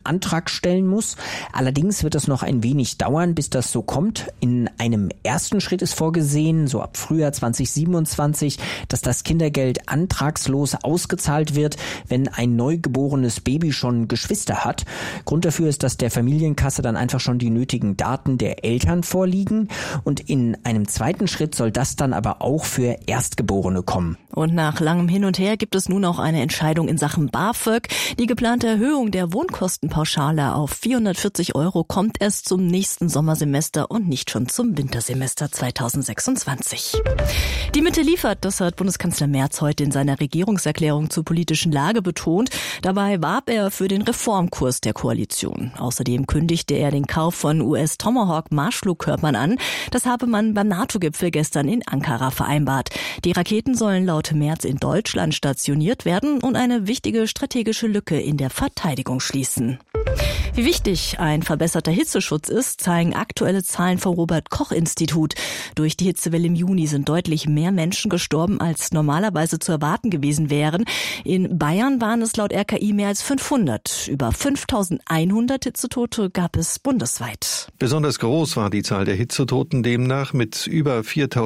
Antrag stellen muss. Allerdings wird es noch ein wenig dauern, bis das so kommt. In einem ersten Schritt ist vorgesehen, so ab Frühjahr 2027, dass das Kindergeld antragslos ausgezahlt wird, wenn ein neugeborenes Baby schon Geschwister hat. Grund dafür ist, dass der Familienkasse dann einfach schon die nötigen Daten der Eltern vorliegen. Und in einem zweiten Schritt soll das dann aber auch für Erstgeborene kommen. Und nach langem Hin und Her gibt es nun auch eine Entscheidung in Sachen BAföG. Die geplante Erhöhung der Wohnkostenpauschale auf 440 € kommt erst zum nächsten Sommersemester und nicht schon zum Wintersemester 2026. Die Mitte liefert, das hat Bundeskanzler Merz heute in seiner Regierungserklärung zur politischen Lage betont. Dabei warb er für den Reformkurs der Koalition. Außerdem kündigte er den Kauf von US-Tomahawk-Marschflugkörpern an. Das habe man beim NATO-Gipfel gestern in Ankara vereinbart. Die Raketen sollen laut Merz in Deutschland stationiert werden und eine wichtige strategische Lücke in der Verteidigung schließen. Wie wichtig ein verbesserter Hitzeschutz ist, zeigen aktuelle Zahlen vom Robert-Koch-Institut. Durch die Hitzewelle im Juni sind deutlich mehr Menschen gestorben, als normalerweise zu erwarten gewesen wären. In Bayern waren es laut RKI mehr als 500. Über 5.100 Hitzetote gab es bundesweit. Besonders groß war die Zahl der Hitzetoten demnach mit über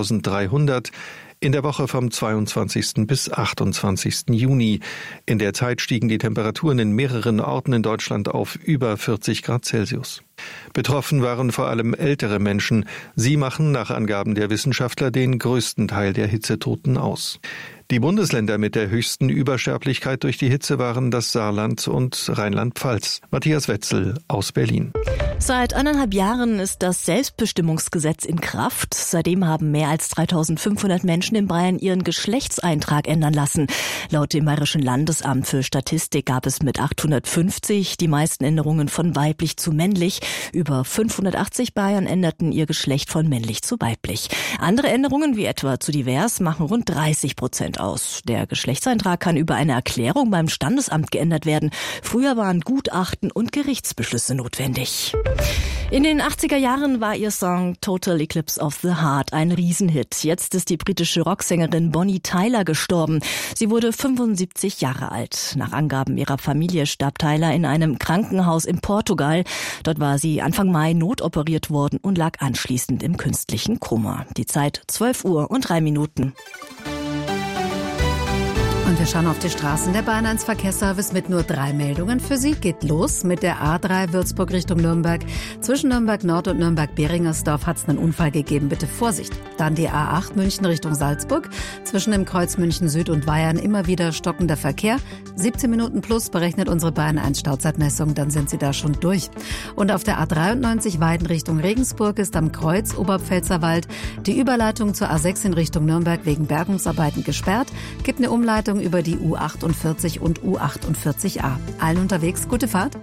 4.300. In der Woche vom 22. bis 28. Juni. In der Zeit stiegen die Temperaturen in mehreren Orten in Deutschland auf über 40 Grad Celsius. Betroffen waren vor allem ältere Menschen. Sie machen nach Angaben der Wissenschaftler den größten Teil der Hitzetoten aus. Die Bundesländer mit der höchsten Übersterblichkeit durch die Hitze waren das Saarland und Rheinland-Pfalz. Matthias Wetzel aus Berlin. Seit 1,5 Jahren ist das Selbstbestimmungsgesetz in Kraft. Seitdem haben mehr als 3.500 Menschen in Bayern ihren Geschlechtseintrag ändern lassen. Laut dem Bayerischen Landesamt für Statistik gab es mit 850 die meisten Änderungen von weiblich zu männlich. Über 580 Bayern änderten ihr Geschlecht von männlich zu weiblich. Andere Änderungen, wie etwa zu divers, machen rund 30% aus. Der Geschlechtseintrag kann über eine Erklärung beim Standesamt geändert werden. Früher waren Gutachten und Gerichtsbeschlüsse notwendig. In den 80er Jahren war ihr Song Total Eclipse of the Heart ein Riesenhit. Jetzt ist die britische Rocksängerin Bonnie Tyler gestorben. Sie wurde 75 Jahre alt. Nach Angaben ihrer Familie starb Tyler in einem Krankenhaus in Portugal. Dort war sie Anfang Mai notoperiert worden und lag anschließend im künstlichen Koma. Die Zeit 12:03. Und wir schauen auf die Straßen. Der Bayern 1 Verkehrsservice mit nur 3 Meldungen für Sie geht los mit der A3 Würzburg Richtung Nürnberg. Zwischen Nürnberg Nord und Nürnberg-Beringersdorf hat es einen Unfall gegeben. Bitte Vorsicht. Dann die A8 München Richtung Salzburg. Zwischen dem Kreuz München Süd und Weyern immer wieder stockender Verkehr. 17 Minuten plus berechnet unsere Bayern 1 Stauzeitmessung. Dann sind Sie da schon durch. Und auf der A93 Weiden Richtung Regensburg ist am Kreuz Oberpfälzerwald die Überleitung zur A6 in Richtung Nürnberg wegen Bergungsarbeiten gesperrt. Gibt eine Umleitung über die U48 und U48a. Allen unterwegs, gute Fahrt.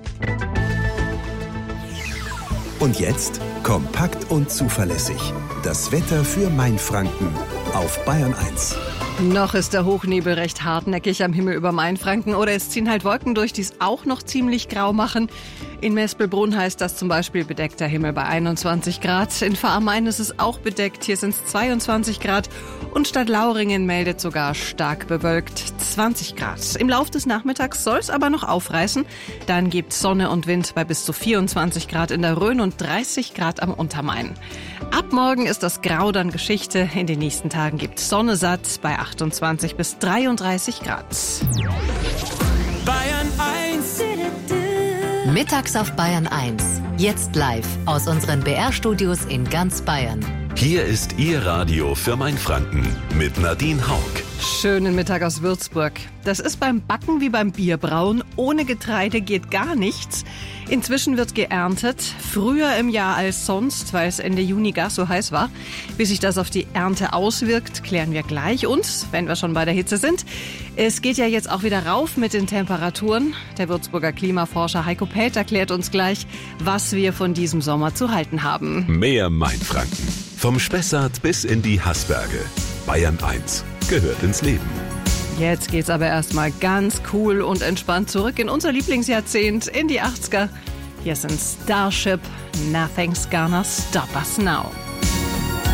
Und jetzt kompakt und zuverlässig. Das Wetter für Mainfranken auf Bayern 1. Noch ist der Hochnebel recht hartnäckig am Himmel über Mainfranken oder es ziehen halt Wolken durch, die es auch noch ziemlich grau machen. In Mespelbrunn heißt das zum Beispiel bedeckter Himmel bei 21 Grad. In Pfarrmain ist es auch bedeckt, hier sind es 22 Grad. Und Stadtlauringen meldet sogar stark bewölkt 20 Grad. Im Lauf des Nachmittags soll es aber noch aufreißen. Dann gibt Sonne und Wind bei bis zu 24 Grad in der Rhön und 30 Grad am Untermain. Ab morgen ist das Grau dann Geschichte. In den nächsten Tagen gibt Sonne satt bei 28 bis 33 Grad. Bayern 1. Mittags auf Bayern 1. Jetzt live aus unseren BR-Studios in ganz Bayern. Hier ist Ihr Radio für Mainfranken mit Nadine Haug. Schönen Mittag aus Würzburg. Das ist beim Backen wie beim Bierbrauen. Ohne Getreide geht gar nichts. Inzwischen wird geerntet. Früher im Jahr als sonst, weil es Ende Juni gar so heiß war. Wie sich das auf die Ernte auswirkt, klären wir gleich. Und, wenn wir schon bei der Hitze sind, es geht ja jetzt auch wieder rauf mit den Temperaturen. Der Würzburger Klimaforscher Heiko Pelt erklärt uns gleich, was wir von diesem Sommer zu halten haben. Mehr Mainfranken. Vom Spessart bis in die Haßberge. Bayern 1 gehört ins Leben. Jetzt geht's aber erstmal ganz cool und entspannt zurück in unser Lieblingsjahrzehnt, in die 80er. Hier sind Starship, Nothing's Gonna Stop Us Now.